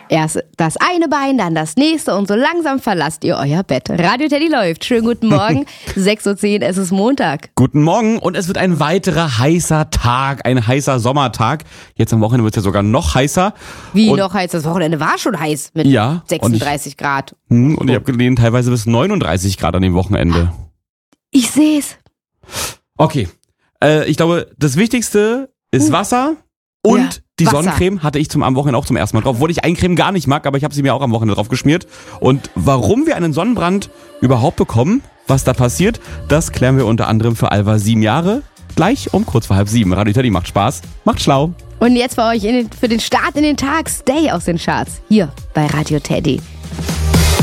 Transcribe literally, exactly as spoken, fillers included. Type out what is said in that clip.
Erst das eine Bein, dann das nächste und so langsam verlasst ihr euer Bett. Radio Teddy läuft. Schönen guten Morgen. sechs Uhr zehn, es ist Montag. Guten Morgen und es wird ein weiterer heißer Tag, ein heißer Sommertag. Jetzt am Wochenende wird es ja sogar noch heißer. Wie und noch heiß? Das Wochenende war schon heiß mit ja, sechsunddreißig Grad. Und ich, und ich habe gelesen, teilweise bis neununddreißig Grad an dem Wochenende. Ich seh's. Okay, äh, ich glaube, das Wichtigste ist Wasser und Ja, die Wasser. Sonnencreme hatte ich zum am Wochenende auch zum ersten Mal drauf. Obwohl ich Eincreme gar nicht mag, aber ich habe sie mir auch am Wochenende drauf geschmiert. Und warum wir einen Sonnenbrand überhaupt bekommen, was da passiert, das klären wir unter anderem für Alva sieben Jahre. Gleich um kurz vor halb sieben. Radio Teddy macht Spaß, macht schlau. Und jetzt für euch in den, für den Start in den Tag, Stay aus den Charts. Hier bei Radio Teddy.